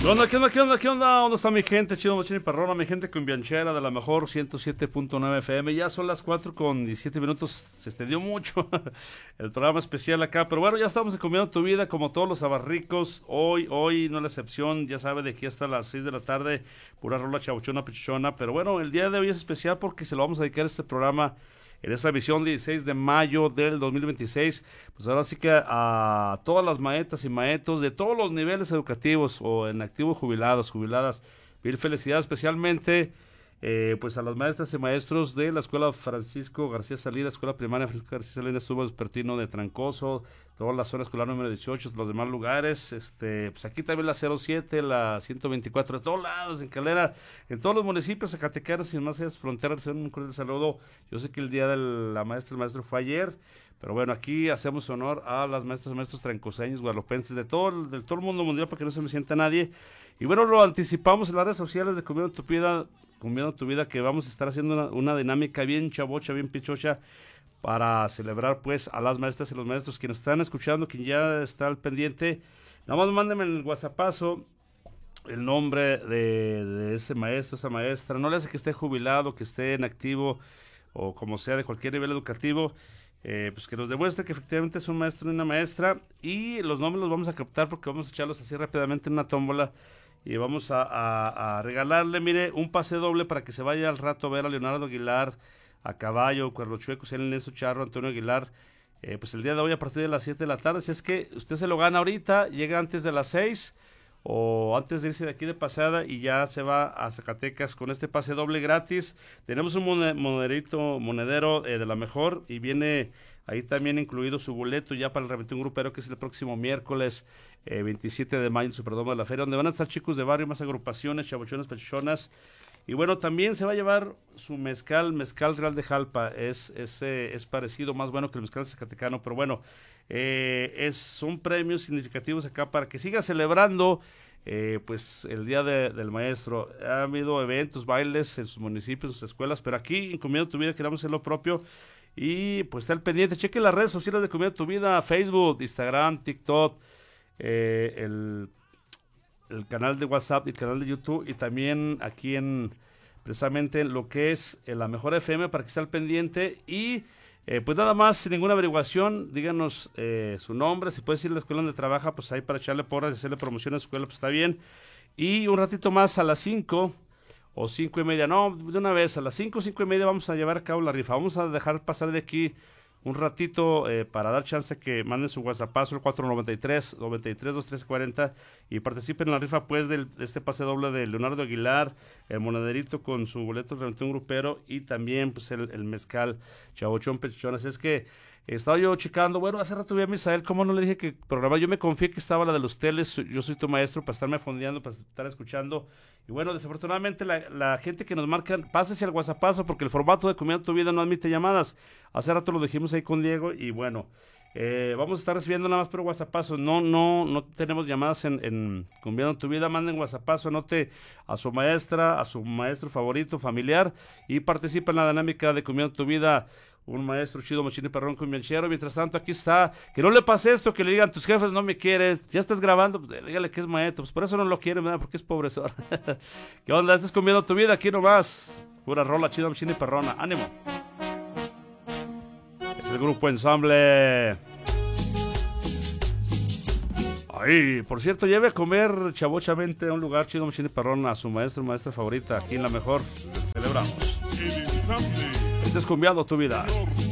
¿Qué onda, qué onda, qué onda, qué onda? ¿Dónde está mi gente? Chido, Machín y Perrona, mi gente cumbianchera de la mejor 107.9 FM. Ya son las 4:17. Se extendió mucho el programa especial acá. Pero bueno, ya estamos en Comiendo tu Vida, como todos los abarricos. Hoy no es la excepción. Ya sabe, de aquí hasta las 6 de la tarde, pura rola chabuchona, pichichona. Pero bueno, el día de hoy es especial porque se lo vamos a dedicar a este programa en esta visión 16 de mayo del 2026, pues ahora sí que a todas las maestras y maestros de todos los niveles educativos o en activos jubilados, jubiladas, mil felicidades especialmente pues a las maestras y maestros de la Escuela Francisco García Salinas, Escuela Primaria Francisco García Salinas, Tubo Vespertino de Trancoso, toda la zona escolar número 18, los demás lugares, pues aquí también la 07, la 124, de todos lados, en Calera, en todos los municipios zacatecanos y más allá de fronteras, un cordial saludo. Yo sé que el día de la maestra y el maestro fue ayer, pero bueno, aquí hacemos honor a las maestras y maestros trancoseños, guadalupenses, de todo el mundo mundial, para que no se me sienta nadie. Y bueno, lo anticipamos en las redes sociales de Comiendo tu Vida, que vamos a estar haciendo una dinámica bien chavocha, bien pichocha, para celebrar pues a las maestras y los maestros que nos están escuchando, quien ya está al pendiente. Nada más mándenme en el WhatsAppazo el nombre de ese maestro, esa maestra. No le hace que esté jubilado, que esté en activo o como sea, de cualquier nivel educativo. Pues que nos demuestre que efectivamente es un maestro y una maestra, y los nombres los vamos a captar porque vamos a echarlos así rápidamente en una tómbola y vamos a regalarle, mire, un pase doble para que se vaya al rato a ver a Leonardo Aguilar, a Caballo, Cuerlo Chueco, Nelson Charro, Antonio Aguilar, pues el día de hoy a partir de las 7 de la tarde. Si es que usted se lo gana ahorita, llega antes de las 6 o antes de irse de aquí de pasada y ya se va a Zacatecas con este pase doble gratis. Tenemos un monedero de la mejor, y viene ahí también incluido su boleto ya para el Reventón Grupero, que es el próximo miércoles 27 de mayo en el Superdome de la Feria, donde van a estar chicos de barrio, más agrupaciones, chabuchones, pechichonas. Y bueno, también se va a llevar su mezcal Real de Jalpa. Es parecido, más bueno que el mezcal zacatecano, pero bueno, son premios significativos acá para que siga celebrando pues el Día del Maestro. Ha habido eventos, bailes en sus municipios, sus escuelas, pero aquí en Comiendo tu Vida queremos hacer lo propio. Y pues está al pendiente, cheque las redes sociales de Comiendo tu Vida, Facebook, Instagram, TikTok, el canal de WhatsApp y el canal de YouTube, y también aquí precisamente lo que es la Mejor FM, para que esté al pendiente. Y pues nada más, sin ninguna averiguación, díganos su nombre, si puede decir la escuela donde trabaja, pues ahí para echarle porras y hacerle promoción a su escuela, pues está bien. Y un ratito más, a las 5 o 5:30, no, de una vez, a las 5:30 vamos a llevar a cabo la rifa. Vamos a dejar pasar de aquí un ratito para dar chance que manden su WhatsAppazo, el 493-93-2340, y participen en la rifa pues de este pase doble de Leonardo Aguilar, el monederito con su boleto de Reventón Grupero, y también pues el mezcal chabochón pechichón. Así es que estaba yo checando, bueno, hace rato vi a Misael, ¿cómo no le dije que programa? Yo me confié que estaba la de los teles, yo soy tu maestro, para estarme fondeando, para estar escuchando. Y bueno, desafortunadamente la gente que nos marcan, pásese al WhatsAppazo, porque el formato de Comiendo tu Vida no admite llamadas. Hace rato lo dijimos ahí con Diego, y bueno, vamos a estar recibiendo nada más por WhatsAppazo. No tenemos llamadas en Comiendo tu Vida. Manden WhatsAppazo, anote a su maestra, a su maestro favorito, familiar, y participa en la dinámica de Comiendo tu Vida. Un maestro chido, Machín y Perrón, cumbianchero. Mientras tanto, aquí está. Que no le pase esto, que le digan tus jefes no me quieren. Ya estás grabando, pues dígale que es maestro. Pues por eso no lo quieren, ¿verdad? Porque es pobresor. ¿Qué onda? Estás Comiendo tu Vida aquí nomás. Pura rola chida, Machín y Perrona. ¡Ánimo! Es el grupo Ensamble. Ay, por cierto, lleve a comer chabochamente a un lugar chido, Machín y Perrona, a su maestro, maestra favorita. Aquí en La Mejor celebramos. Estás Comiendo tu Vida.